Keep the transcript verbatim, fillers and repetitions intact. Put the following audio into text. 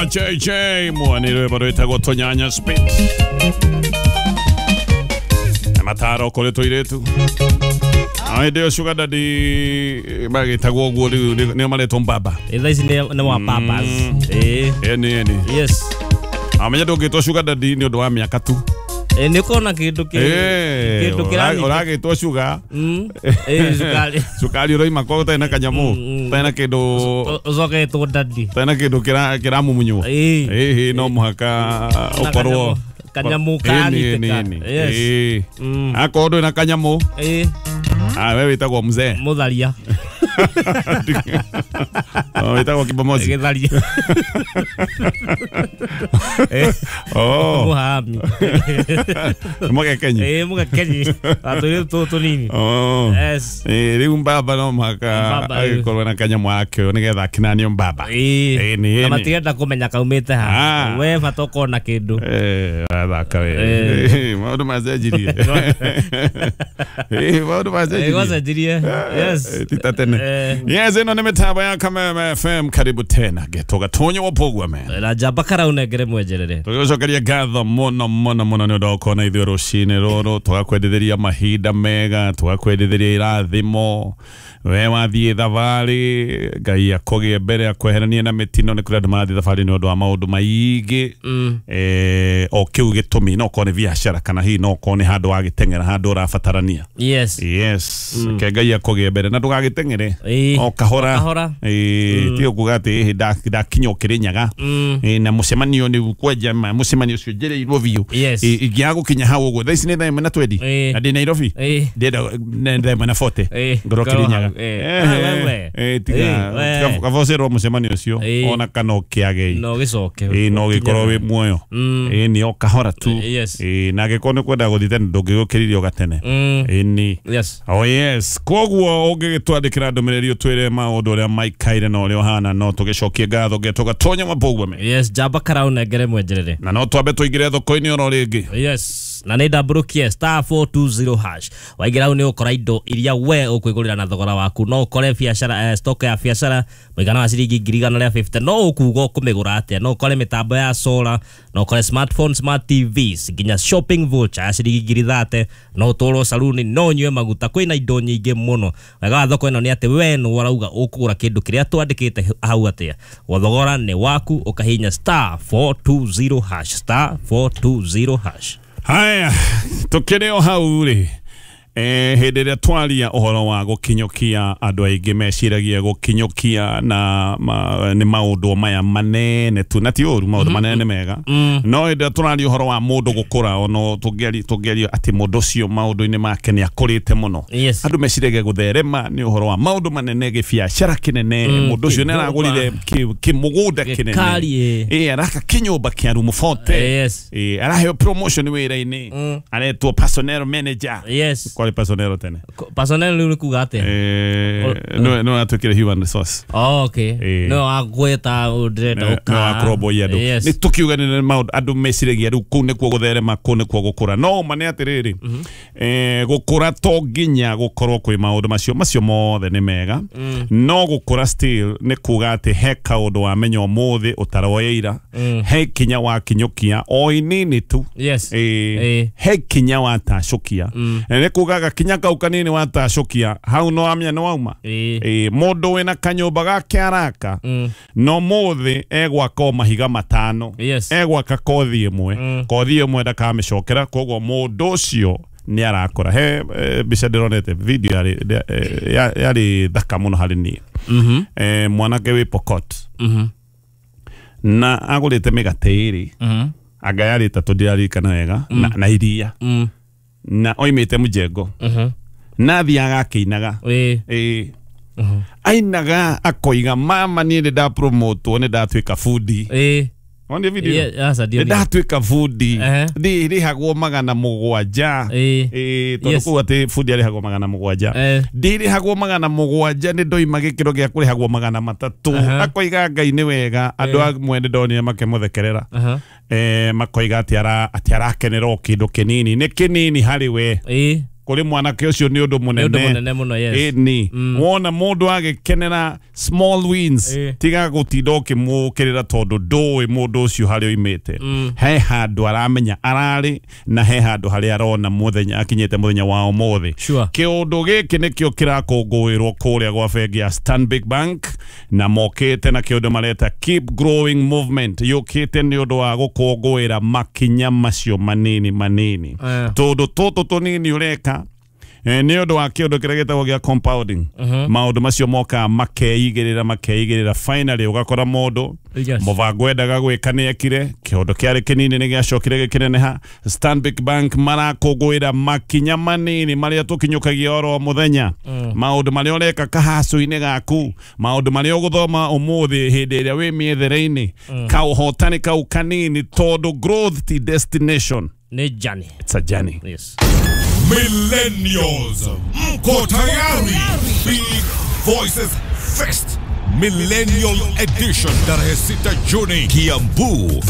wa J J mwanire bado itago tonyanya spit mataro kole toiretu ai deo sugar daddy bagi itago go ni maleto mbaba eza isi ne wa papas eh eni eni yes amenya doge to sugar daddy ni odo wa miaka tu e niko kitu ki kitu kirani orage to sugar mm eh sukari sukari roi mako ta na kanyamu ta na kido zoke to daddy ta na kido kira kira mumunyu eh eh no muhaka okorwo kanyamu kani tekani eh akodo na kanyamu eh ah wewe itakuwa mzee mudharia oh itakuwa kibomozi kidharia eh oh muhami muge kenyi eh muge kenyi atu to to nini oh yes eh ri mbaba no maka agikorwo na kanyamu akyo nigetha kinani mbaba eh ni kama tigenda kumenya kaumite ha we fatoko na kindu eh athaka we maundu macenjirie eh maundu macenjirie wacenjirie yes titatene yes ino ni mitambo ya Kameme F M karibu tena geto gatonyo wapogwa man na jamba karaunengere mwejerere tugicokeria ngatho muno muno muno ni ndokona ithuĩ rũcinĩ rũrũ tũgakwendithĩria mahinda mega tũgakwendithĩria irathimo we wathiĩ thabarĩ Ngai akũgĩe mbere akweheranie na mĩtino nĩ kũrĩa andũ marathiĩ thabarĩ nĩ ũndũ wa maũndũ maingĩ eh o kĩu gĩtũmi no korwo nĩ biacara kana hihi no korwo nĩ handũ wagĩteng'era handũ ũrabatarania yes yes ke Ngai akũgĩe mbere na ndũgagĩteng'ere o kahora eh ti kuga atĩ ndakinya Kĩrĩnyaga na mũcemanio nĩ kwenja mũcemanio ũcio njereirwo biũ ingĩaga gũkinya hau ũguo thaa ici nĩ thaa ĩmwe na twendi na ndĩ Nairobi ndĩenda thaa ĩmwe na forty ngorwo Kĩrĩnyaga eh eh tiga kavocerwo mũcemanio ũcio ona kana ũkĩage no gĩcoke eh no gĩkorwo wĩ muoyo eh nĩ o kahora tu eh na gĩkorwo nĩ kwenda gũthiĩ tene ndũngĩgũkĩririo gatene eh ni oh yes koguo ũngĩgĩtwandĩkĩra ndũmĩrĩri ũtwĩre maũndũ ũrĩa maikaire na ũrĩa ũhana no tũgĩcokie ngatho geto gatonya mapogwa me yes jamba karaunengere mwejerere na no twambe tũingĩre thoko-inĩ oro rĩngĩ yes na nĩ ndambũrũkie star four two zero hash waingĩra hau nĩ ũkora indo iria we ũkwĩgũrĩra na thogora waku no ũkore biacara stock ya biacara mũigana wa ciringi ngiri igana rĩa fifty no ũkuga kũmĩgũra atĩa no ũkore mĩtambo ya solar no ũkore smartphone smart T Vs nginya shopping voucher ya ciringi ngiri thate no ũtũrwo saluni no nyue maguta kwĩna indo nyingĩ mũno wega wa thoko ĩno nĩ atĩ we nĩ ũrauga ũkũgũra kĩndũ kĩrĩa twandĩkĩte hau atĩa thogora nĩ waku ũkahihinya star four two zero hash star four two zero hash haya tukĩrĩ o hau rĩ eh hĩndĩ ĩrĩa twaria ũhoro wa gũkinyũkia andũ aingĩ meciragia gũkinyũkia na nĩ maũndũ maya manene tu na ti ũru maũndũ manene mega no hĩndĩ ĩrĩa tũraria ũhoro wa mũndũ gũkũra ono tũngĩaria tũngĩaria atĩ mũndũ ũcio maũndũ-inĩ make nĩ akũrĩte mũno andũ meciragia gũtherema nĩ ũhoro wa maũndũ manene gĩbiacara kĩnene mũndũ ũcio nĩ aragũrire kĩmũgũnda kĩnene eh araka kĩnyũmba kĩa room forty eh araheo promotion wĩra-inĩ aretwo personnel manager kwali personnel tene personnel ni kuga ate eh no no atokire human resource oh okay no agweta udreta uka no akrobo yado ni tukiuga ni maud adu mesiragia ru kune kwa gutherema kune kwa gukura no mane atiriri eh gukura to ginya gukorwo kwi maundu macio macio mothe ni mega no gukura still ni kuga ate he kaundu wa menyo muthi utaroyeira he kinya wa kinyukia o inini tu yes eh he kinya wa tashukia ne kugaga kinya kau kanini watacokia hau no amya no wauma eh mundu wina kanyumba gake araka no muthi egwaka mahiga matano egwaka kothi imwe kothi imwe ndakamicokera koguo mundu ucio ni arakora he bica ndironete video yari yari thaka muno hari ni eh mwanake wi Pokot na agurite migate iri anga yari tatu ndirarikana wega na iria na oimete mujengo mhm na thiaga akĩinaga eh eh ainaga akoiga mama ni nda promote ni ndatwika foodi eh on the video yes adio ndatwika foodi ndi rihagwo magana mũgwanja eh tondu ku ati foodi arihagwo magana mũgwanja ndi rihagwo magana mũgwanja ni ndoima gĩkĩro gĩa kũrihagwo magana matatũ akoiga Ngai nĩ wega andũ amwe ndonire makemuthekerera eh makoiga ati ara ati arakenera kindu kinini ni kinini hari we eh kuri mwanake ucio ni undu munene Nĩ ũndũ mũnene mũno, yes. Ĩni wona mundu agikenera small wins Eh. tiga gutinda ukimukirira tondu ndui mundu ucio hari oimite he handu aramenya arari na he handu hari arona muthenya akinyite muthenya wa umuthi Sure. kiundu giki nikio kirakungũĩrwo kuria gwa bengi ya Stanbic Bank na mokite na kiundu mareta keep growing movement yukite ni undu wa gukungũĩra makinya macio manini manini Eh. tondu tutu tunini ureka Eh, ni undu wa kiundu kiria gitagwo gia compounding maundu macio moka makeigirira makeigirira finally ugakora mundu Yes. mubango endaga gwika ni ekire kiundu kiari kinini ni giacokire gikineneha Stanbic Bank marakungũĩra makinya manini maria tukinyukagia oro muthenya maundu maria ureka kahacu-ini gaku maundu maria uguthoma umuthi hindi iria wi miethere-ini kauhotani kau kanini tondu growth ti destination, Nĩ journey. it's a journey. Yes. Millennials, mko tayari? Big Voices Fest Millennial Edition tarehe sita Juni Kiambu